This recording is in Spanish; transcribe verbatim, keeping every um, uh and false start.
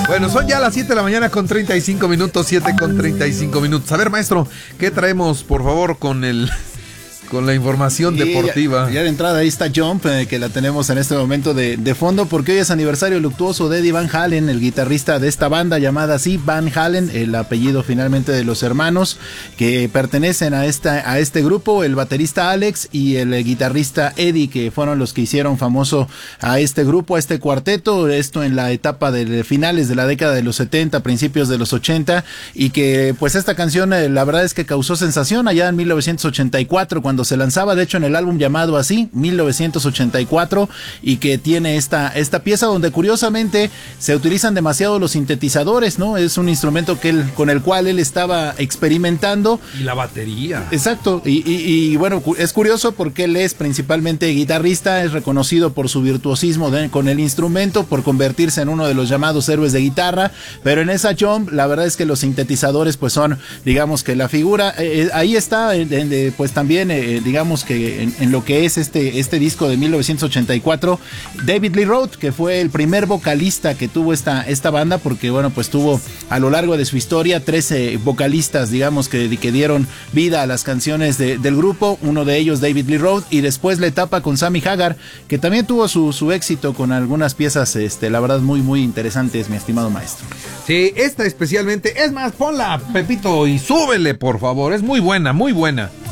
Bueno, son ya las siete de la mañana con treinta y cinco minutos, siete con treinta y cinco minutos. A ver, maestro, ¿qué traemos, por favor, con el... con la información y deportiva? Ya, ya de entrada ahí está Jump, eh, que la tenemos en este momento de, de fondo, porque hoy es aniversario luctuoso de Eddie Van Halen, el guitarrista de esta banda llamada así, Van Halen, el apellido finalmente de los hermanos que pertenecen a, esta, a este grupo, el baterista Alex y el guitarrista Eddie, que fueron los que hicieron famoso a este grupo, a este cuarteto, esto en la etapa de finales de la década de los setenta, principios de los ochenta, y que pues esta canción eh, la verdad es que causó sensación allá en mil novecientos ochenta y cuatro, cuando se lanzaba, de hecho en el álbum llamado así, mil novecientos ochenta y cuatro, y que tiene esta, esta pieza donde curiosamente se utilizan demasiado los sintetizadores, ¿no? Es un instrumento que él, con el cual él estaba experimentando. Y la batería. Exacto, y, y, y bueno, es curioso porque él es principalmente guitarrista, es reconocido por su virtuosismo de, con el instrumento, por convertirse en uno de los llamados héroes de guitarra, pero en esa Jump, la verdad es que los sintetizadores pues son, digamos que la figura, eh, ahí está, eh, eh, pues también eh, digamos que en, en lo que es este, este disco de mil novecientos ochenta y cuatro, David Lee Roth, que fue el primer vocalista que tuvo esta, esta banda, porque bueno, pues tuvo a lo largo de su historia trece vocalistas, digamos que, que dieron vida a las canciones de, del grupo, uno de ellos David Lee Roth, y después la etapa con Sammy Hagar, que también tuvo su, su éxito con algunas piezas, este, la verdad muy muy interesantes, mi estimado maestro. Sí, esta especialmente, es más, ponla, Pepito, y súbele por favor, es muy buena, muy buena.